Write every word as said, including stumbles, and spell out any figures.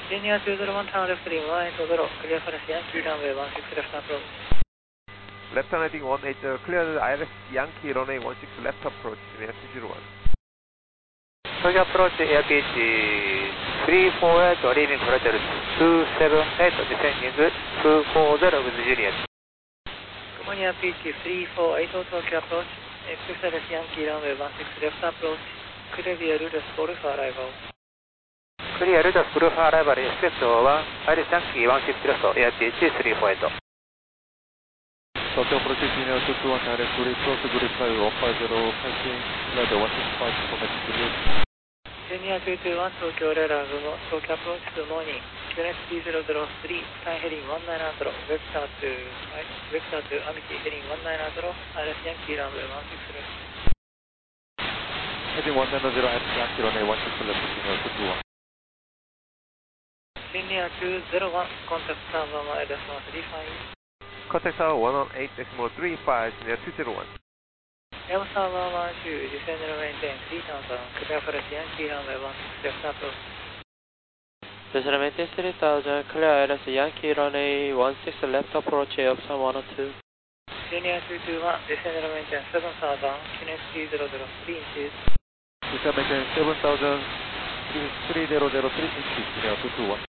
Junior two zero one tower left heading one eight zero, clear for the Yankee runway one six left approach. Left turn heading one eight zero, clear the I L S Yankee runway one six left approach, Junior two zero one. Tokyo approach air pitch three four eight, leaving corrector two seven eight, descending two four zero with Juliet. Good morning, air pitch three four eight, Tokyo approach, expect I L S Yankee runway one six left approach, clear via Rudolph Golf for arrival. Clear Rudolph Golf for arrival, expect one, I L S Yankee one six left, air pitch three four eight. Tokyo approach Junior two two one, I L S three cross grid five one five zero, passing flight one six five, domestic Juliet. Junior two two one, Tokyo radar, Tokyo approach, good morning. Q N S T zero zero three, time heading one nine zero, vector to, vector to Amity heading one nine zero, I L S Yankee runway one six left. Heading one nine zero, I L S Yankee runway one six left, Junior two two one. Junior two zero one, contact tower one eight one three five. Contact tower one one eight decimal three five, Junior two zero one. Elsa one one two, descend and maintain three thousand, clear for the Yankee runway one six left approach. Descend and maintain three thousand, clear I L S Yankee runway one six left approach, Elsa one oh two. Junior two two one, descend and maintain seven thousand, Q N S T zero zero three inches. Descend and maintain seven thousand, three zero zero three inches, Junior two two one.